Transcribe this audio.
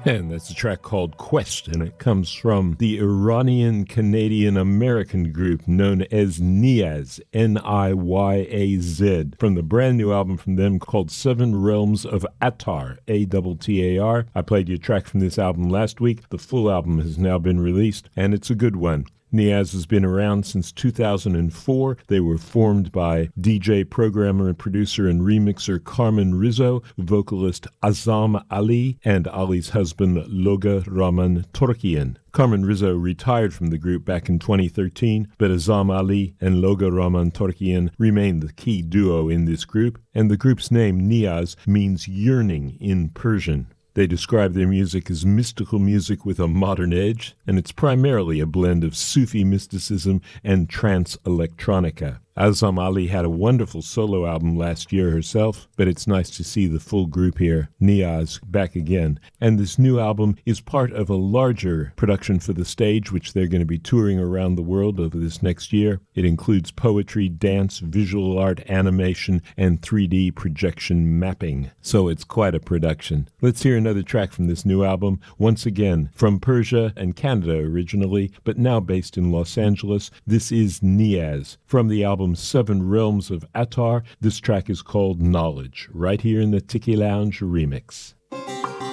And that's a track called Quest, and it comes from the Iranian-Canadian-American group known as Niyaz, N-I-Y-A-Z, from the brand new album from them called Seven Realms of Attar, A-T-T-A-R. I played you a track from this album last week. The full album has now been released, and it's a good one. Niyaz has been around since 2004. They were formed by DJ, programmer, and producer and remixer Carmen Rizzo, vocalist Azam Ali, and Ali's husband Loga Rahman Torkian. Carmen Rizzo retired from the group back in 2013, but Azam Ali and Loga Rahman Torkian remain the key duo in this group, and the group's name, Niyaz, means yearning in Persian. They describe their music as mystical music with a modern edge, and it's primarily a blend of Sufi mysticism and trance electronica. Azam Ali had a wonderful solo album last year herself, but it's nice to see the full group here, Niyaz, back again. And this new album is part of a larger production for the stage, which they're going to be touring around the world over this next year. It includes poetry, dance, visual art, animation, and 3D projection mapping. So it's quite a production. Let's hear another track from this new album, once again from Persia and Canada originally, but now based in Los Angeles. This is Niyaz from the album Seven Realms of Attar. This track is called Knowledge, right here in the Tiki Lounge remix.